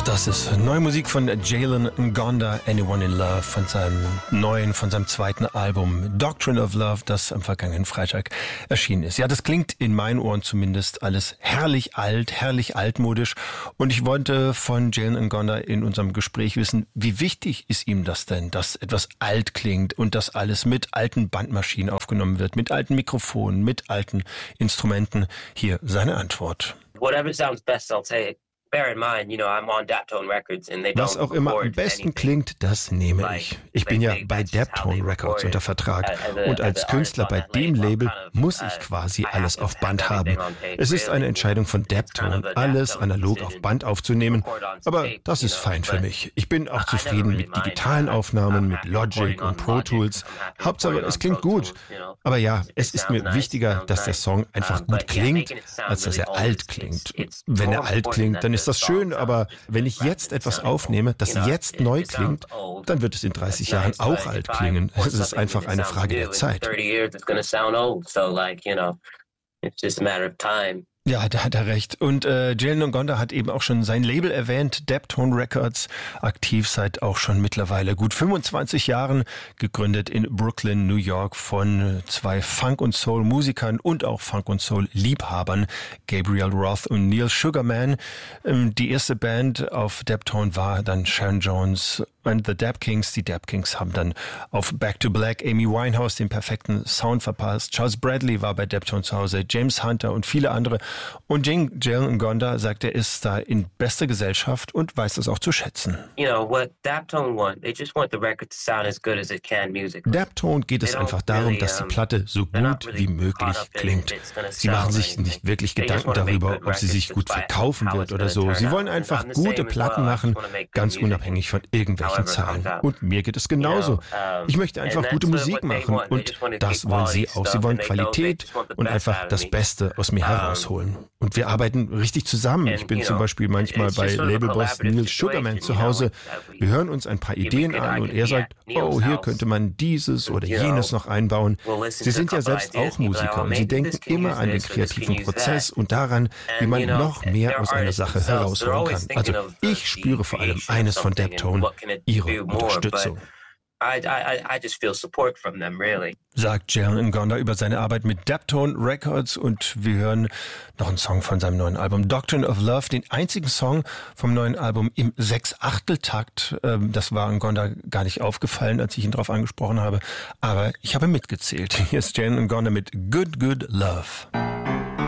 Das ist neue Musik von Jalen Ngonda, Anyone in Love, von seinem zweiten Album Doctrine of Love, das am vergangenen Freitag erschienen ist. Ja, das klingt in meinen Ohren zumindest alles herrlich alt, herrlich altmodisch. Und ich wollte von Jalen Ngonda in unserem Gespräch wissen, wie wichtig ist ihm das denn, dass etwas alt klingt und dass alles mit alten Bandmaschinen aufgenommen wird, mit alten Mikrofonen, mit alten Instrumenten. Hier seine Antwort. Whatever sounds best, I'll take. Bear in mind, I'm on Daptone Records and they don't Was auch immer am besten klingt, das nehme ich. Ich bin ja bei Daptone Records unter Vertrag und als Künstler bei dem Label muss ich quasi alles auf Band haben. Es ist eine Entscheidung von Daptone, alles analog auf Band aufzunehmen, aber das ist fein für mich. Ich bin auch zufrieden mit digitalen Aufnahmen, mit Logic und Pro Tools. Hauptsache, es klingt gut. Aber ja, es ist mir wichtiger, dass der Song einfach gut klingt, als dass er alt klingt. Wenn er alt klingt, dann ist das schön, aber wenn ich jetzt etwas aufnehme, das jetzt neu klingt, dann wird es in 30 Jahren auch alt klingen. Es ist einfach eine Frage der Zeit. Ja, da hat er recht. Und Jalen Ngonda hat eben auch schon sein Label erwähnt, Daptone Records, aktiv seit auch schon mittlerweile gut 25 Jahren, gegründet in Brooklyn, New York von zwei Funk- und Soul-Musikern und auch Funk- und Soul-Liebhabern, Gabriel Roth und Neil Sugarman. Die erste Band auf Daptone war dann Sharon Jones und The Dap Kings. Die Dap Kings haben dann auf Back to Black Amy Winehouse den perfekten Sound verpasst. Charles Bradley war bei Daptone zu Hause, James Hunter und viele andere. Und Jalen Ngonda sagt, er ist da in bester Gesellschaft und weiß das auch zu schätzen. Daptone geht es einfach darum, dass die Platte so gut wie möglich klingt. Sie machen sich nicht wirklich Gedanken darüber, ob sie sich gut verkaufen wird oder so. Sie wollen einfach gute Platten machen, ganz unabhängig von irgendwelchen Zahlen. Und mir geht es genauso. Ich möchte einfach gute Musik machen und das wollen sie auch. Sie wollen Qualität und einfach das Beste aus mir herausholen. Und wir arbeiten richtig zusammen. Ich bin zum Beispiel manchmal bei Labelboss Neil Sugarman zu Hause. Wir hören uns ein paar Ideen an und er sagt, oh, hier könnte man dieses oder jenes noch einbauen. Sie sind ja selbst auch Musiker und sie denken immer an den kreativen Prozess und daran, wie man noch mehr aus einer Sache herausholen kann. Also ich spüre vor allem eines von Daptone, ihre Unterstützung. I just feel support from them, really. Sagt Jalen Ngonda über seine Arbeit mit Daptone Records und wir hören noch einen Song von seinem neuen Album Doctrine of Love, den einzigen Song vom neuen Album im 6/8-Takt. Das war Ngonda gar nicht aufgefallen, als ich ihn darauf angesprochen habe, aber ich habe mitgezählt. Hier ist Jalen Ngonda mit Good Good Love.